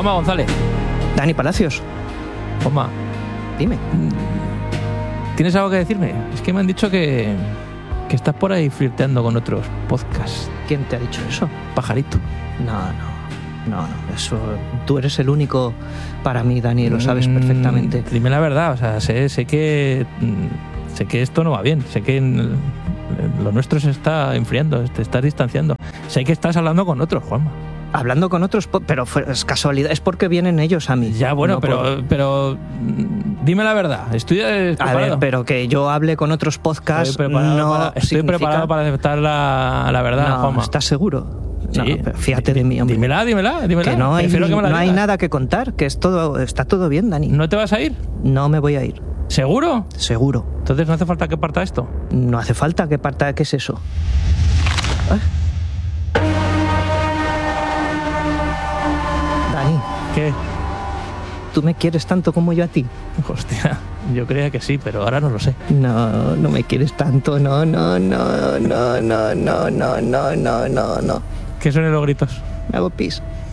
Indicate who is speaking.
Speaker 1: Juanma González.
Speaker 2: Dani Palacios.
Speaker 1: Juanma,
Speaker 2: Dime.
Speaker 1: ¿tienes algo que decirme? Es que me han dicho que estás por ahí flirteando con otros podcasts.
Speaker 2: ¿Quién te ha dicho eso?
Speaker 1: Pajarito.
Speaker 2: No, eso, tú eres el único para mí, Dani, lo sabes perfectamente.
Speaker 1: Dime la verdad, o sea, sé que esto no va bien, sé que lo nuestro se está enfriando, te estás distanciando. Sé que estás hablando con otros, Juanma.
Speaker 2: Hablando con otros, pero es casualidad, es porque vienen ellos a mí.
Speaker 1: Ya, bueno,
Speaker 2: no
Speaker 1: pero dime la verdad, estoy preparado.
Speaker 2: A ver, pero que yo hable con otros podcasts
Speaker 1: Estoy preparado para aceptar la verdad,
Speaker 2: no,
Speaker 1: Juanma.
Speaker 2: ¿estás seguro? No,
Speaker 1: Sí.
Speaker 2: fíjate de mí, hombre.
Speaker 1: Dímela.
Speaker 2: Que no hay,
Speaker 1: Prefiero que me la
Speaker 2: no hay
Speaker 1: digas.
Speaker 2: nada que contar, que está todo bien, Dani.
Speaker 1: ¿No te vas a ir?
Speaker 2: No me voy a ir,
Speaker 1: ¿Seguro?
Speaker 2: seguro.
Speaker 1: Entonces no hace falta que parta esto.
Speaker 2: No hace falta que parta. ¿Qué es eso? Dani,
Speaker 1: ¿Qué?
Speaker 2: ¿tú me quieres tanto como yo a ti?
Speaker 1: Hostia, yo creía que sí, pero ahora no lo sé.
Speaker 2: No, no me quieres tanto, no.
Speaker 1: ¿Qué son los gritos?
Speaker 2: Me hago pis.